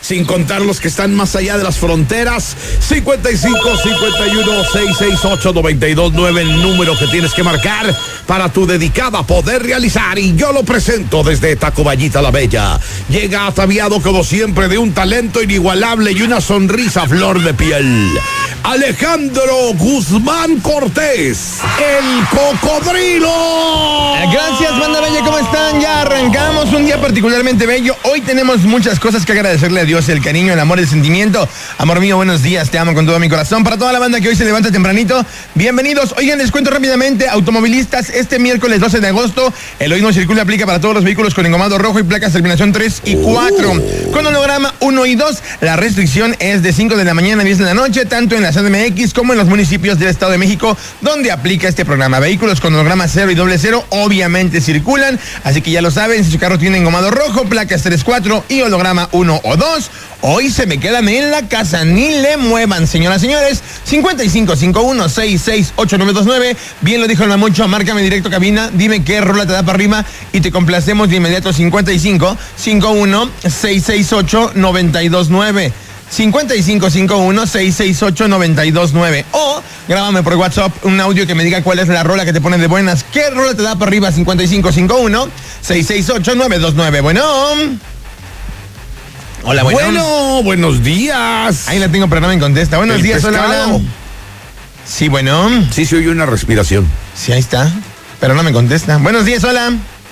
sin contar los que están más allá de las fronteras. 55-51-668-929, el número que tienes que marcar para tu dedicada poder realizar. Y yo lo presento desde Tacubaya la Bella. Llega ataviado como siempre de un talento inigualable y una sonrisa a flor de piel. Alejandro Guzmán Cortés, el cocodrilo. Gracias, banda bella, ¿cómo están? Ya arrancamos un día particularmente bello. Hoy tenemos muchas cosas que agradecerle a Dios, el cariño, el amor, el sentimiento. Amor mío, buenos días, te amo con todo mi corazón. Para toda la banda que hoy se levanta tempranito, bienvenidos. Oigan, les cuento rápidamente, automovilistas, este miércoles 12 de agosto, el hoy no circula aplica para todos los vehículos con engomado rojo y placas terminación 3 y 4. Con holograma 1 y 2, la restricción es de 5 de la mañana a 10 de la noche, tanto en la CDMX como en los municipios del Estado de México, donde aplica este programa. Vehículos con holograma 0 y 00 obviamente circulan, así que ya lo saben, si su carro tiene engomado rojo, placas 3, 4 y holograma 1 o 2, hoy se me quedan en la casa, ni le muevan, señoras y señores. 5551-668-929, bien lo dijo el Mamucho, márcame directo cabina, dime qué rola te da para arriba y te complacemos de inmediato. 5551-668-929. 5551-668-929 o grábame por WhatsApp un audio que me diga cuál es la rola que te pone de buenas. ¿Qué rola te da para arriba? 5551-668-929. Bueno. Hola, Bueno, buenos días. Ahí la tengo, pero no me contesta. Buenos días, pescado. hola. Sí, bueno. Sí, se oye una respiración. Sí, ahí está, pero no me contesta. Buenos días, hola.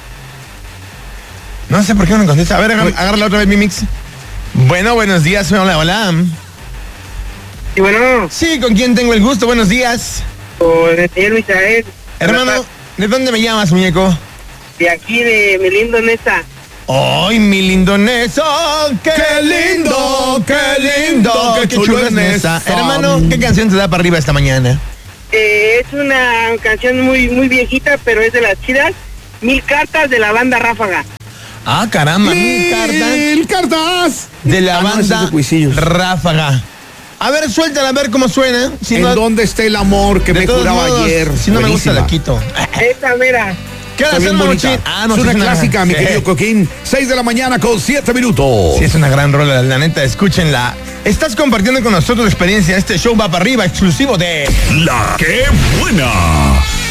No sé por qué no me contesta. A ver, agárrala otra vez mi mix. Bueno, buenos días, hola, hola. Sí, bueno. Sí, ¿con quién tengo el gusto? Buenos días. Con el señor Misael. Hermano, ¿de dónde me llamas, muñeco? De aquí, de mi lindo Nesa. ¡Ay, mi lindo Nesa! ¡Qué lindo, qué lindo! ¡Qué chulo es Nesa! Hermano, ¿qué canción te da para arriba esta mañana? Es una canción muy viejita, pero es de las chidas. 1000 cartas de la banda Ráfaga. Ah, caramba, 1000 cartas de la banda Ráfaga. A ver, suéltala, a ver cómo suena. Si ¿En dónde está el amor que me juraba ayer? Si no me gusta, la quito. Esta, mira. ¿Qué hora es, Maruchín? Es una clásica, mi querido Coquín. 6 de la mañana con 7 minutos. Sí, es una gran rola, la neta, escúchenla. Estás compartiendo con nosotros experiencia. Este show va para arriba, exclusivo de... La que buena.